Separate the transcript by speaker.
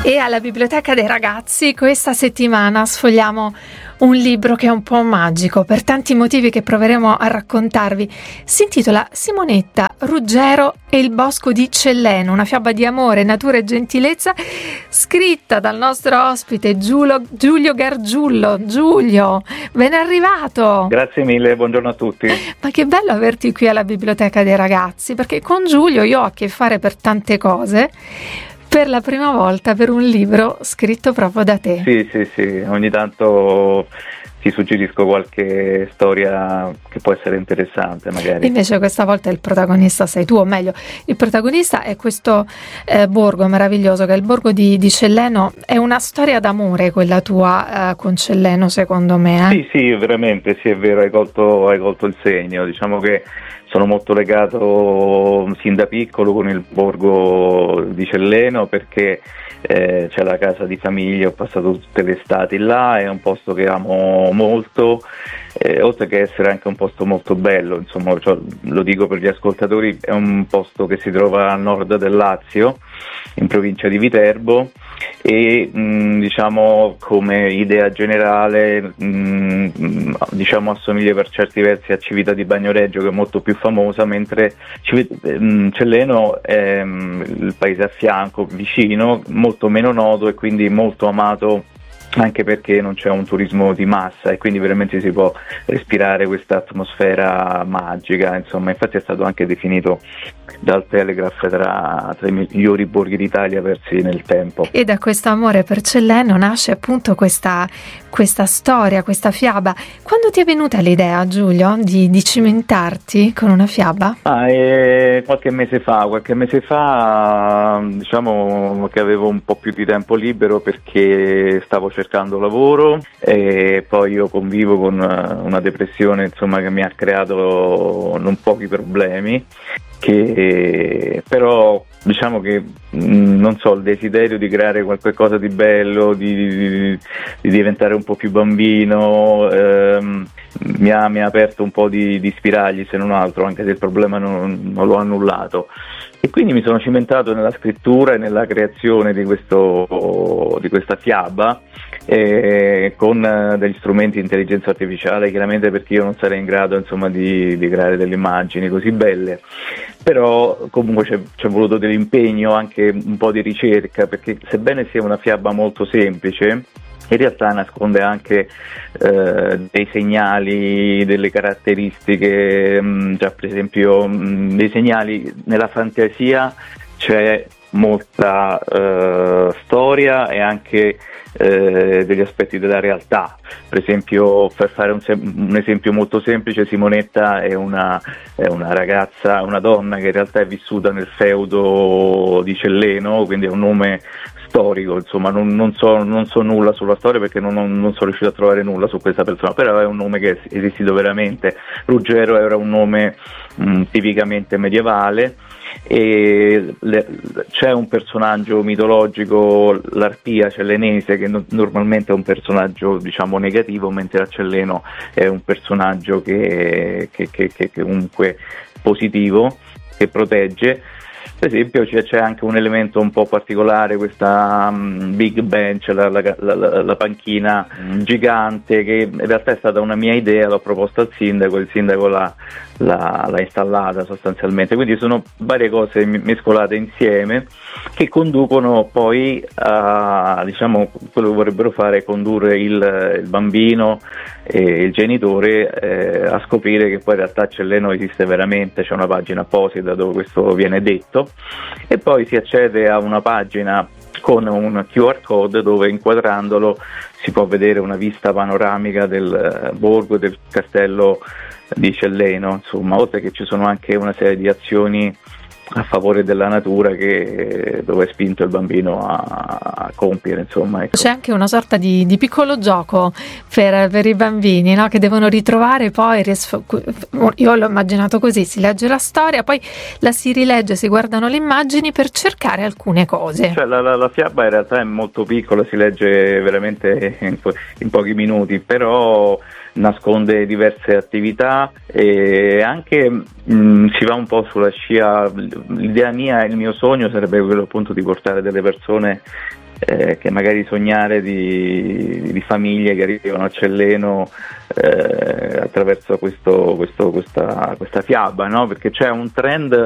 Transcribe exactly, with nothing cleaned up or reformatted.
Speaker 1: E alla Biblioteca dei Ragazzi questa settimana sfogliamo un libro che è un po' magico per tanti motivi che proveremo a raccontarvi. Si intitola Simonetta, Ruggero e il bosco di Celleno, una fiaba di amore, natura e gentilezza, scritta dal nostro ospite Giulio, Giulio Gargiullo. Giulio, ben arrivato!
Speaker 2: Grazie mille, buongiorno a tutti.
Speaker 1: Ma che bello averti qui alla Biblioteca dei Ragazzi, perché con Giulio io ho a che fare per tante cose, per la prima volta per un libro scritto proprio da te.
Speaker 2: Sì, sì, sì, ogni tanto ti suggerisco qualche storia che può essere interessante magari.
Speaker 1: Invece questa volta il protagonista sei tu, o meglio, il protagonista è questo eh, borgo meraviglioso che è il borgo di, di Celleno. È una storia d'amore quella tua eh, con Celleno, secondo me. Eh?
Speaker 2: Sì, sì, veramente, sì, è vero, hai colto, hai colto il segno. Diciamo che sono molto legato sin da piccolo con il borgo di Celleno perché eh, c'è la casa di famiglia, ho passato tutte le estati là, è un posto che amo molto, eh, oltre che essere anche un posto molto bello, insomma, cioè, lo dico per gli ascoltatori, è un posto che si trova a nord del Lazio, in provincia di Viterbo, e mh, diciamo come idea generale mh, diciamo assomiglia per certi versi a Civita di Bagnoregio, che è molto più famosa, mentre mh, Celleno è mh, il paese a fianco, vicino, molto meno noto e quindi molto amato, anche perché non c'è un turismo di massa e quindi veramente si può respirare questa atmosfera magica. Insomma, infatti è stato anche definito dal Telegraph tra, tra i migliori borghi d'Italia persi nel tempo.
Speaker 1: E da questo amore per Celleno nasce appunto questa, questa storia, questa fiaba. Quando ti è venuta l'idea, Giulio, di, di cimentarti con una fiaba?
Speaker 2: Ah, eh, qualche mese fa, qualche mese fa diciamo che avevo un po' più di tempo libero perché stavo cercando lavoro e poi io convivo con una depressione, insomma, che mi ha creato non pochi problemi, che però diciamo che mh, non so, il desiderio di creare qualcosa di bello, di, di, di diventare un po' più bambino, ehm, mi, ha, mi ha aperto un po' di, di spiragli, se non altro, anche se il problema non, non l'ho annullato. E quindi mi sono cimentato nella scrittura e nella creazione di, questo, di questa fiaba, eh, con eh, degli strumenti di intelligenza artificiale, chiaramente, perché io non sarei in grado, insomma, di, di creare delle immagini così belle, però comunque c'è, c'è voluto dell'impegno, anche un po' di ricerca, perché sebbene sia una fiaba molto semplice, in realtà nasconde anche eh, dei segnali, delle caratteristiche, mh, già per esempio mh, dei segnali nella fantasia, c'è molta eh, storia e anche eh, degli aspetti della realtà. Per esempio, per fare un, sem- un esempio molto semplice, Simonetta è una, è una ragazza, una donna che in realtà è vissuta nel feudo di Celleno, quindi è un nome storico, insomma, non, non, so, non so nulla sulla storia perché non, non, non sono riuscito a trovare nulla su questa persona, però è un nome che è esistito veramente. Ruggero era un nome mh, tipicamente medievale, e le, c'è un personaggio mitologico, l'Arpia cellenese, che no, normalmente è un personaggio, diciamo, negativo, mentre a Celleno è un personaggio che, che, che, che, che comunque positivo, che protegge. Per esempio c'è, c'è anche un elemento un po' particolare, questa um, big bench, la, la, la, la panchina gigante, che in realtà è stata una mia idea, l'ho proposta al sindaco, il sindaco l'ha, l'ha, l'ha installata sostanzialmente, quindi sono varie cose mescolate insieme che conducono poi a, diciamo, quello che vorrebbero fare è condurre il, il bambino e il genitore eh, a scoprire che poi in realtà Celleno esiste veramente, c'è una pagina apposita dove questo viene detto, e poi si accede a una pagina con un Q R code dove, inquadrandolo, si può vedere una vista panoramica del borgo e del castello di Celleno, insomma, oltre che ci sono anche una serie di azioni a favore della natura che dove è spinto il bambino a, a compiere, insomma, ecco.
Speaker 1: C'è anche una sorta di, di piccolo gioco per, per i bambini, no? Che devono ritrovare poi, io l'ho immaginato così, si legge la storia, poi la si rilegge, si guardano le immagini per cercare alcune cose.
Speaker 2: Cioè la, la, la fiaba in realtà è molto piccola, si legge veramente in, po- in pochi minuti, però nasconde diverse attività e anche mh, si va un po' sulla scia. L'idea mia, il mio sogno sarebbe quello appunto di portare delle persone eh, che magari sognare di, di famiglie che arrivano a Celleno eh, attraverso questo, questo, questa, questa fiaba, no? Perché c'è un trend